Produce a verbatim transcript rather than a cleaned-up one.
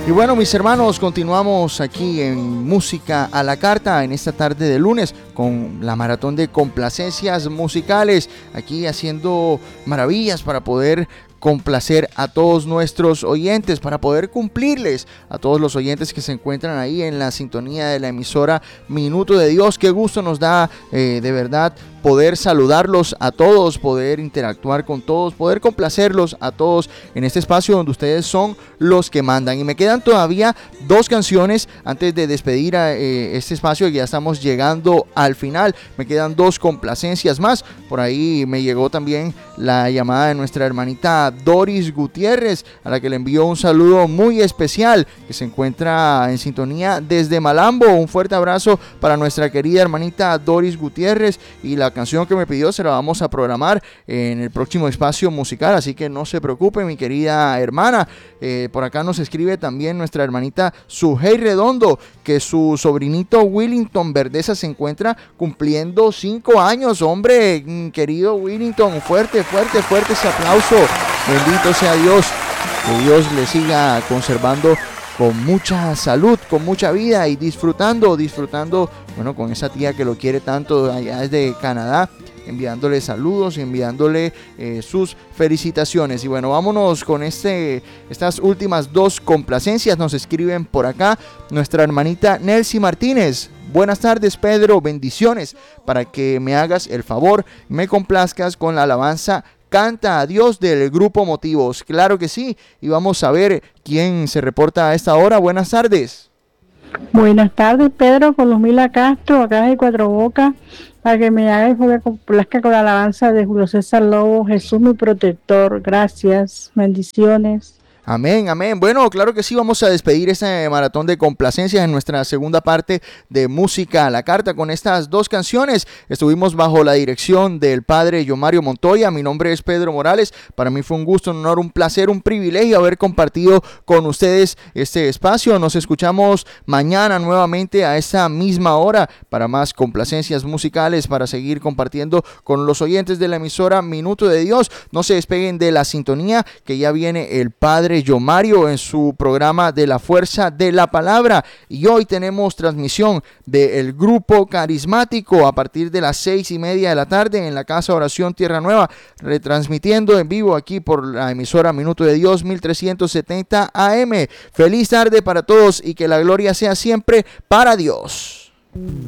Y bueno, mis hermanos, continuamos aquí en Música a la Carta en esta tarde de lunes con la maratón de complacencias musicales, aquí haciendo maravillas para poder complacer a todos nuestros oyentes, para poder cumplirles a todos los oyentes que se encuentran ahí en la sintonía de la emisora Minuto de Dios. Qué gusto nos da eh, de verdad poder saludarlos a todos, poder interactuar con todos, poder complacerlos a todos en este espacio donde ustedes son los que mandan. Y me quedan todavía dos canciones antes de despedir a eh, este espacio, que ya estamos llegando al final. Me quedan dos complacencias más. Por ahí me llegó también la llamada de nuestra hermanita Doris Gutiérrez, a la que le envío un saludo muy especial, que se encuentra en sintonía desde Malambo. Un fuerte abrazo para nuestra querida hermanita Doris Gutiérrez, y la canción que me pidió se la vamos a programar en el próximo espacio musical, así que no se preocupe, mi querida hermana. Eh, por acá nos escribe también nuestra hermanita Sujei Redondo, que su sobrinito Willington Verdeza se encuentra cumpliendo cinco años. Hombre, querido Willington, fuerte, fuerte, fuerte ese aplauso. Bendito sea Dios, que Dios le siga conservando con mucha salud, con mucha vida, y disfrutando, disfrutando, bueno, con esa tía que lo quiere tanto allá desde Canadá, enviándole saludos y enviándole eh, sus felicitaciones. Y bueno, vámonos con este, estas últimas dos complacencias. Nos escriben por acá nuestra hermanita Nelcy Martínez. Buenas tardes, Pedro, bendiciones, para que me hagas el favor, me complazcas con la alabanza Canta a Dios del grupo Motivos. Claro que sí, y vamos a ver quién se reporta a esta hora. Buenas tardes. Buenas tardes, Pedro, con Luzmila Castro, acá de Cuatro Bocas, para que me haga el favor, complazca con la alabanza de Julio César Lobo, Jesús mi protector. Gracias, bendiciones. Amén, amén. Bueno, claro que sí, vamos a despedir este maratón de complacencias en nuestra segunda parte de Música a la Carta con estas dos canciones. Estuvimos bajo la dirección del padre Yomario Montoya. Mi nombre es Pedro Morales. Para mí fue un gusto, un honor, un placer, un privilegio haber compartido con ustedes este espacio. Nos escuchamos mañana nuevamente a esa misma hora para más complacencias musicales, para seguir compartiendo con los oyentes de la emisora Minuto de Dios. No se despeguen de la sintonía, que ya viene el padre Yomario en su programa de la fuerza de la palabra, y hoy tenemos transmisión del grupo carismático a partir de las seis y media de la tarde en la Casa Oración Tierra Nueva, retransmitiendo en vivo aquí por la emisora Minuto de Dios mil trescientos setenta A M. Feliz tarde para todos y que la gloria sea siempre para Dios.